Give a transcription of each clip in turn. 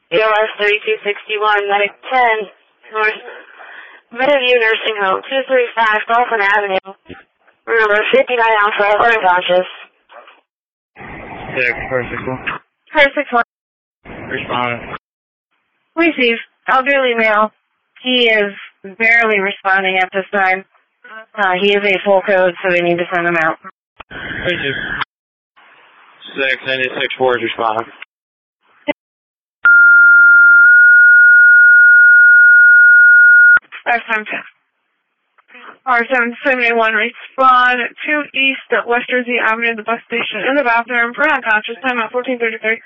ALS 3261, Medic 10, North Meadowview Nursing Home, 235 Dolphin Avenue. Remember, 59 Alpha, unconscious. 6, perfect. Perfect one. Respond. Receive. Elderly male. He is barely responding at this time. He is a full code, so we need to send him out. 6, 96-4 is respond. R771 respond 2 East at West Jersey Avenue, the bus station, in the bathroom for unconscious. Time at 14:33.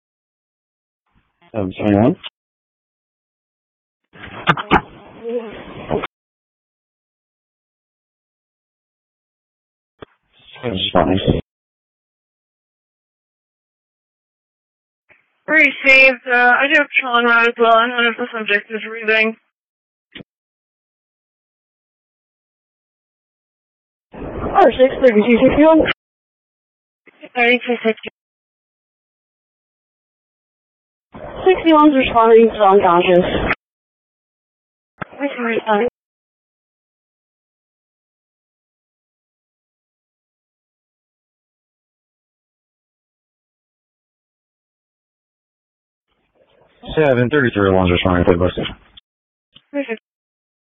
771. Responding. Received. I do have patrol en route as well, and one of the subjects is breathing. R6 3261. 3260. 61's responding to unconscious. We can respond. Seven 33 ones responding to the bus station. Perfect.